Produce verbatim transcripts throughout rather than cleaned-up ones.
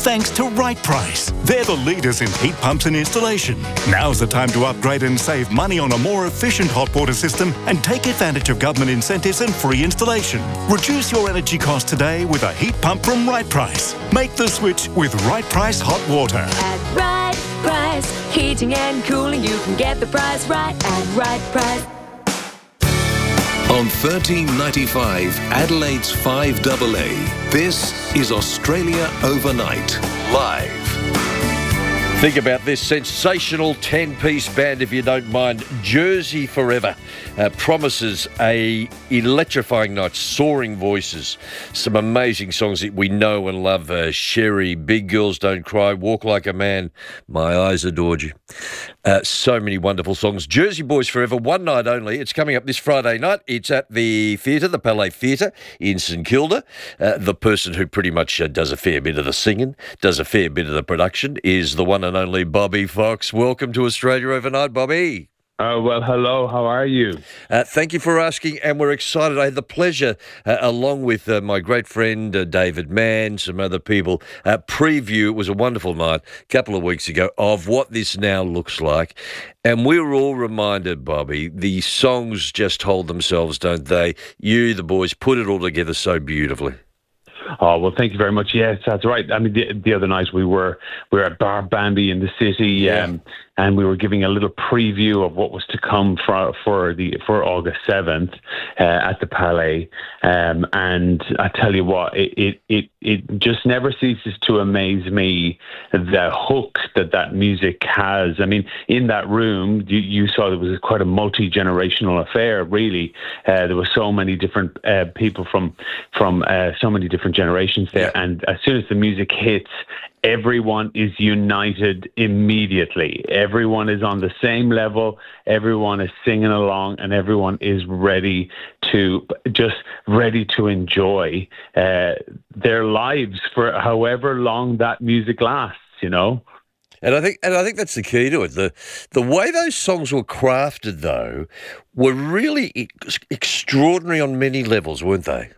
thanks to Right Price. They're the leaders in heat pumps and installation. Now's the time to upgrade and save money on a more efficient hot water system and take advantage of government incentives and free installation. Reduce your energy costs today with a heat pump from Right Price. Make the switch with Right Price Hot Water. At Right Price, heating and cooling, you can get the price right at Right Price. On thirteen ninety-five, Adelaide's five A A, this is Australia Overnight, live. Think about this sensational ten-piece band, if you don't mind. Jersey Forever uh, promises a electrifying night, soaring voices, some amazing songs that we know and love. Uh, Sherry, Big Girls Don't Cry, Walk Like a Man, My Eyes Adored You. Uh, so many wonderful songs. Jersey Boys Forever, one night only. It's coming up this Friday night. It's at the theatre, the Palais Theatre in St Kilda. Uh, the person who pretty much uh, does a fair bit of the singing, does a fair bit of the production, is the one and only Bobby Fox. Welcome to Australia Overnight, Bobby. Oh, well, hello. How are you? Uh, thank you for asking, and we're excited. I had the pleasure, uh, along with uh, my great friend uh, David Mann, some other people, uh, preview. It was a wonderful night a couple of weeks ago of what this now looks like. And we were all reminded, Bobby, the songs just hold themselves, don't they? You, the boys, put it all together so beautifully. Oh, well, thank you very much. Yes, that's right. I mean, the, the other night we were we were at Bar Bambi in the city, Yeah. um, and we were giving a little preview of what was to come for for the for August seventh uh, at the Palais. Um, and I tell you what, it, it it it just never ceases to amaze me the hook that that music has. I mean, in that room, you, you saw there was quite a multi-generational affair. Really, uh, there were so many different uh, people from from uh, so many different generations there, Yeah. and as soon as the music hits, everyone is united immediately. Everyone is on the same level. Everyone is singing along, and everyone is ready to just ready to enjoy uh, their lives for however long that music lasts. You know. And I think, and I think that's the key to it. The the way those songs were crafted, though, were really ex- extraordinary on many levels, weren't they?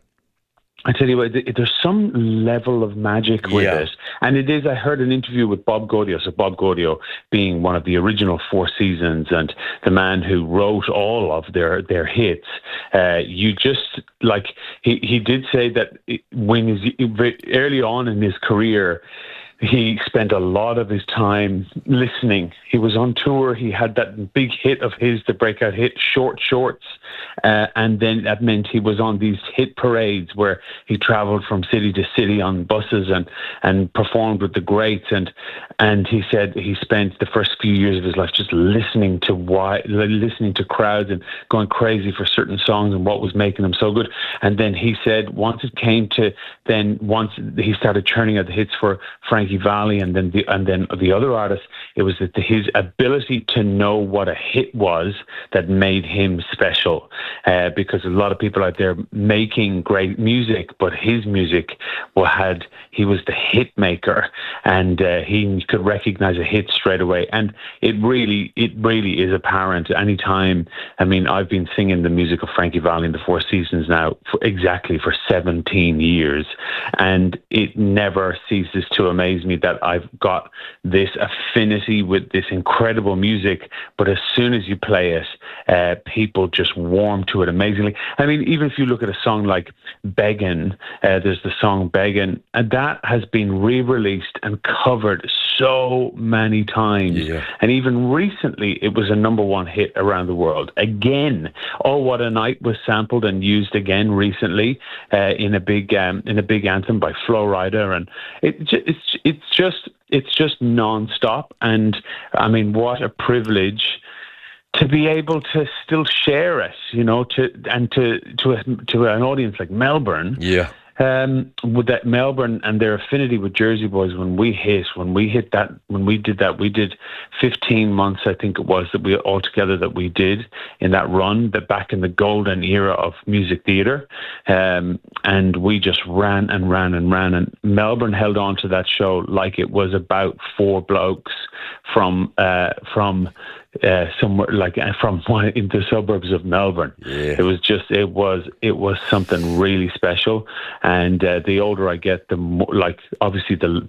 I tell you what, th- there's some level of magic with Yeah. it. And it is, I heard an interview with Bob Gaudio, so Bob Gaudio being one of the original Four Seasons and the man who wrote all of their, their hits. Uh, you just, like, he, he did say that it- when he's, early on in his career, he spent a lot of his time listening. He was on tour. He had that big hit of his, the breakout hit, Short Shorts. Uh, and then that meant he was on these hit parades where he traveled from city to city on buses and, and performed with the greats. And and he said he spent the first few years of his life just listening to why, listening to crowds and going crazy for certain songs and what was making them so good. And then he said once it came to, then once he started churning out the hits for Frankie Valli and then the and then the other artists, it was that his ability to know what a hit was that made him special. Uh, because a lot of people out there making great music, but his music well, had he was the hit maker, and uh, he could recognize a hit straight away. And it really, it really is apparent anytime. I mean, I've been singing the music of Frankie Valli in the Four Seasons now for exactly for seventeen years, and it never ceases to amaze me that I've got this affinity with this incredible music. But as soon as you play it, uh, people just warm to it amazingly. I mean, even if you look at a song like Beggin', uh, there's the song Beggin', and that has been re-released and covered so many times. Yeah. And even recently, it was a number one hit around the world. Again, Oh What a Night was sampled and used again recently uh, in a big um, in a big anthem by Flo Rida, and it, ju- it's it's just it's just non-stop. And I mean, what a privilege to be able to still share it, you know, to and to to a, to an audience like Melbourne. Yeah. Um, with that Melbourne and their affinity with Jersey Boys, when we hit, when we hit that, when we did that, we did fifteen months, I think it was, that we all together that we did in that run, that back in the golden era of music theatre, um, and we just ran and ran and ran, and Melbourne held on to that show like it was about four blokes from uh, from. Uh, somewhere like uh, from one in the suburbs of Melbourne. Yeah. It was just, it was, it was something really special. And uh, the older I get, the more, like, obviously the